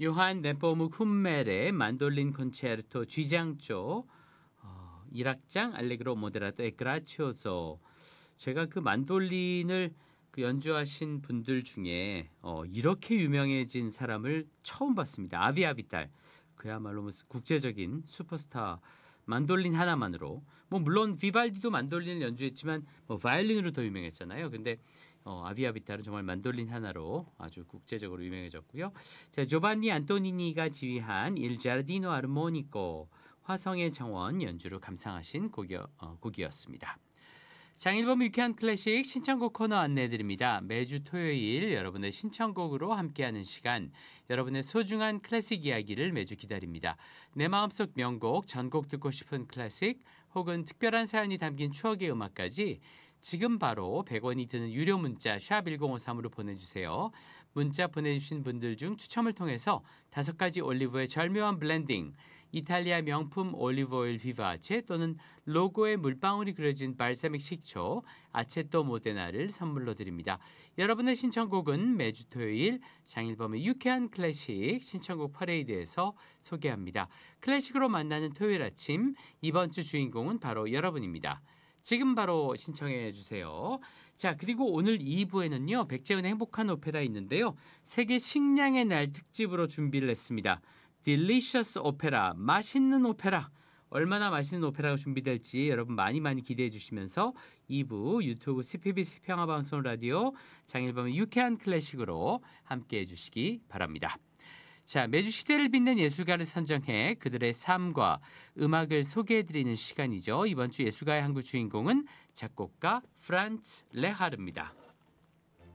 요한 네포묵 훈멜의 만돌린 콘체르토 G장조 1악장 알레그로 모데라토 e 그라치오소. 제가 그 만돌린을 그 연주하신 분들 중에 이렇게 유명해진 사람을 처음 봤습니다. 아비아비탈. 그야말로 무슨 국제적인 슈퍼스타. 만돌린 하나만으로 물론 비발디도 만돌린을 연주했지만 바이올린으로 더 유명했잖아요. 근데 아비아비탈은 정말 만돌린 하나로 아주 국제적으로 유명해졌고요. 자, 조반니 안토니니가 지휘한 Il Giardino Armonico 화성의 정원 연주를 감상하신 곡이었습니다. 장일범 유쾌한 클래식 신청곡 코너 안내해드립니다. 매주 토요일 여러분의 신청곡으로 함께하는 시간, 여러분의 소중한 클래식 이야기를 매주 기다립니다. 내 마음속 명곡, 전곡 듣고 싶은 클래식 혹은 특별한 사연이 담긴 추억의 음악까지 지금 바로 100원이 드는 유료 문자 샵 1053으로 보내주세요. 문자 보내주신 분들 중 추첨을 통해서 5가지 올리브의 절묘한 블렌딩, 이탈리아 명품 올리브오일 비바체 또는 로고에 물방울이 그려진 발사믹 식초 아체토 모데나를 선물로 드립니다. 여러분의 신청곡은 매주 토요일 장일범의 유쾌한 클래식 신청곡 퍼레이드에서 소개합니다. 클래식으로 만나는 토요일 아침, 이번 주 주인공은 바로 여러분입니다. 지금 바로 신청해 주세요. 자, 그리고 오늘 2부에는요. 백재은의 행복한 오페라 있는데요. 세계 식량의 날 특집으로 준비를 했습니다. Delicious 오페라, 맛있는 오페라. 얼마나 맛있는 오페라가 준비될지 여러분 많이 기대해 주시면서 2부 유튜브 CPBC 평화방송 라디오 장일범의 유쾌한 클래식으로 함께해 주시기 바랍니다. 자, 매주 시대를 빛낸 예술가를 선정해 그들의 삶과 음악을 소개해드리는 시간이죠. 이번 주 예술가의 한 구 주인공은 작곡가 프란츠 레하르입니다.